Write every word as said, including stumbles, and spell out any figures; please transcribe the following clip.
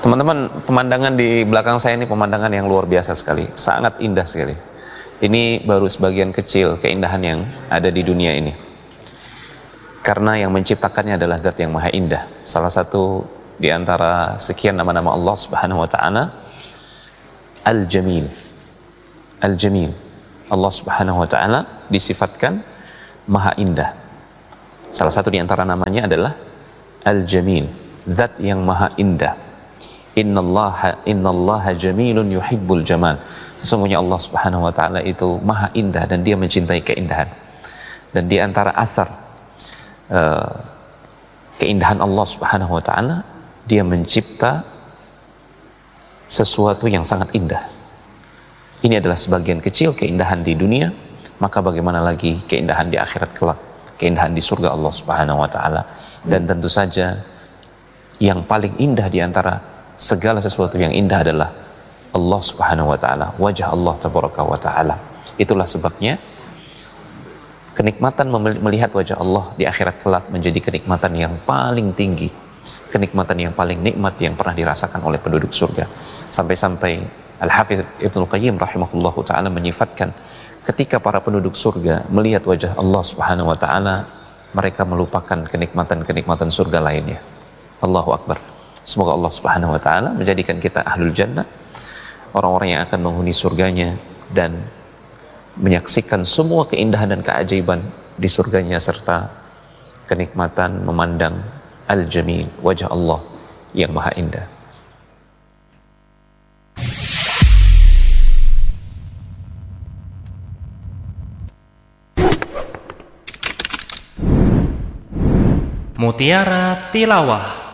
Teman-teman, pemandangan di belakang saya ini pemandangan yang luar biasa sekali, sangat indah sekali. Ini baru sebagian kecil keindahan yang ada di dunia ini. Karena yang menciptakannya adalah Zat yang Maha Indah. Salah satu di antara sekian nama-nama Allah Subhanahu wa taala, Al-Jamil. Al-Jamil. Allah Subhanahu wa taala disifatkan Maha Indah. Salah satu di antara namanya adalah Al-Jamil, Zat yang Maha Indah. Innallaha innallaha jamilun yuhibbul jamal. Sesungguhnya Allah Subhanahu wa taala itu Maha Indah dan Dia mencintai keindahan. Dan di antara athar uh, keindahan Allah Subhanahu wa taala, Dia mencipta sesuatu yang sangat indah. Ini adalah sebagian kecil keindahan di dunia, maka bagaimana lagi keindahan di akhirat kelak, keindahan di surga Allah Subhanahu wa taala. Dan tentu saja yang paling indah di antara segala sesuatu yang indah adalah Allah Subhanahu wa taala, wajah Allah tabaraka wa taala. Itulah sebabnya kenikmatan melihat wajah Allah di akhirat kelak menjadi kenikmatan yang paling tinggi, kenikmatan yang paling nikmat yang pernah dirasakan oleh penduduk surga. Sampai-sampai Al-Hafidz Ibnul Qayyim rahimahullahu taala menyifatkan ketika para penduduk surga melihat wajah Allah Subhanahu wa taala, mereka melupakan kenikmatan-kenikmatan surga lainnya. Allahu Akbar. Semoga Allah Subhanahu wa taala menjadikan kita ahlul jannah, orang-orang yang akan menghuni surganya dan menyaksikan semua keindahan dan keajaiban di surganya serta kenikmatan memandang Al-Jamil, wajah Allah yang Maha Indah. Mutiara Tilawah.